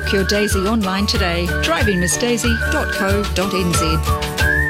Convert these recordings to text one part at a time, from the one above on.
Book your Daisy online today. drivingmissdaisy.co.nz.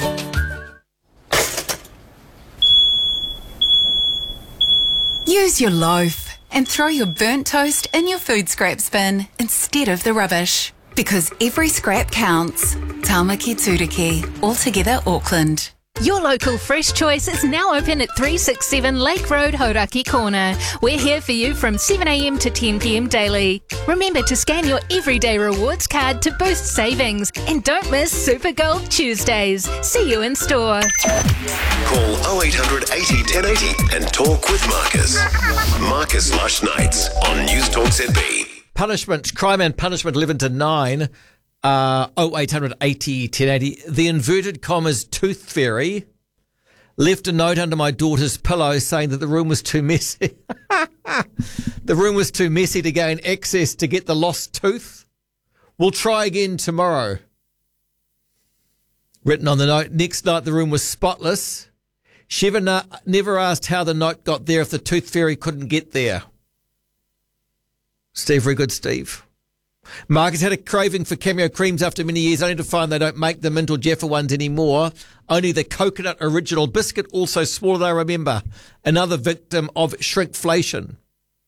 Use your loaf and throw your burnt toast in your food scraps bin instead of the rubbish. Because every scrap counts. Tāmaki Turiki, altogether Auckland. Your local Fresh Choice is now open at 367 Lake Road, Hauraki Corner. We're here for you from 7am to 10pm daily. Remember to scan your Everyday Rewards card to boost savings. And don't miss Super Gold Tuesdays. See you in store. Call 0800 80 1080 and talk with Marcus. Marcus Lush Nights on News Talk ZB. Punishment, crime and punishment 11 to 9. 0800 80 1080. The inverted commas tooth fairy left a note under my daughter's pillow saying that the room was too messy. The room was too messy to gain access to get the lost tooth. We'll try again tomorrow. Written on the note, next night the room was spotless. Shiva never asked how the note got there if the tooth fairy couldn't get there. Steve, very good, Steve. Marcus had a craving for Cameo creams after many years, only to find they don't make the mint or Jaffa ones anymore. Only the coconut original biscuit, also smaller than I remember. Another victim of shrinkflation.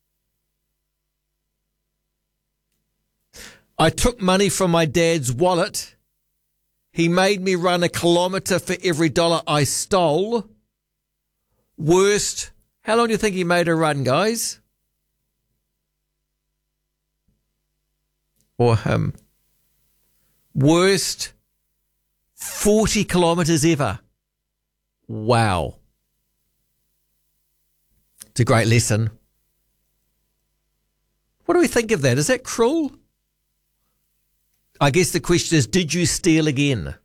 I took money from my dad's wallet. He made me run a kilometre for every dollar I stole. Worst. How long do you think he made her run, guys? Or him. Worst 40 kilometres ever. Wow. It's a great lesson. What do we think of that? Is that cruel? I guess the question is, did you steal again?